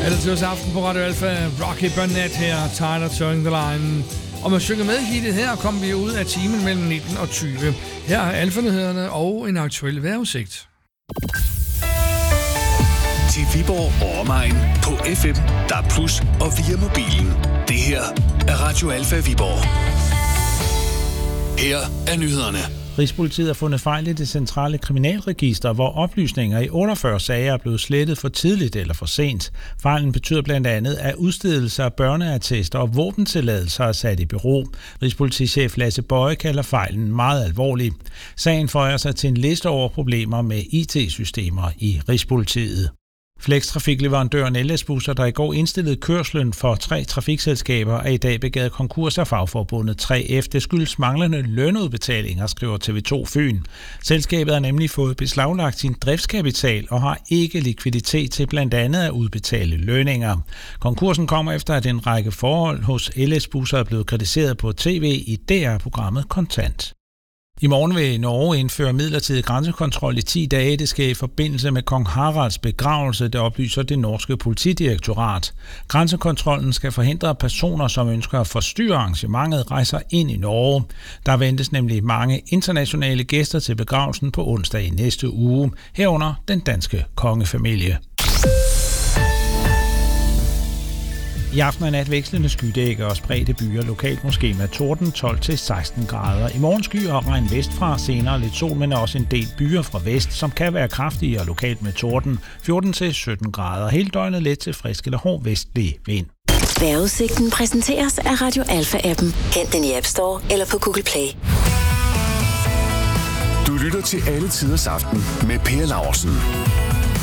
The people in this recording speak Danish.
Altid aften på Radio Alfa, Rocky Burnett her, Tyler Turning the Line. Og med synge med hittet her, kommer vi ud af timen mellem 19 og 20. Her er Alfa-nyhederne og en aktuel vejrudsigt. Til Viborg og omegn på FM, DAB+ og via mobilen. Det her er Radio Alfa Viborg. Her er nyhederne. Rigspolitiet har fundet fejl i det centrale kriminalregister, hvor oplysninger i 48 sager er blevet slettet for tidligt eller for sent. Fejlen betyder blandt andet, at udstedelser af børneattester og våbentilladelser er sat i bero. Rigspolitichef Lasse Bøje kalder fejlen meget alvorlig. Sagen føjer sig til en liste over problemer med IT-systemer i Rigspolitiet. Flextrafikleverandøren LS-Busser, der i går indstillede kørslen for 3 trafikselskaber, er i dag begæret konkurs af fagforbundet 3F. Det skyldes manglende lønudbetalinger, skriver TV2 Fyn. Selskabet har nemlig fået beslaglagt sin driftskapital og har ikke likviditet til blandt andet at udbetale lønninger. Konkursen kommer efter, at en række forhold hos LS-Busser er blevet kritiseret på tv i DR-programmet Kontant. I morgen vil Norge indføre midlertidig grænsekontrol i 10 dage. Det sker i forbindelse med kong Haralds begravelse, det oplyser det norske politidirektorat. Grænsekontrollen skal forhindre personer, som ønsker at forstyrre arrangementet, rejser ind i Norge. Der ventes nemlig mange internationale gæster til begravelsen på onsdag i næste uge, herunder den danske kongefamilie. I aften og nat vekslende skydække og spredte byer, lokalt måske med torden 12-16 grader. I morgen skyer og regn vestfra, senere lidt sol, men også en del byer fra vest, som kan være kraftige og lokalt med torden 14-17 grader. Hele døgnet let til frisk eller hård vestlig vind. Vejrudsigten præsenteres af Radio Alfa-appen. Hent den i App Store eller på Google Play. Du lytter til Alle Tiders Aften med Per Laursen.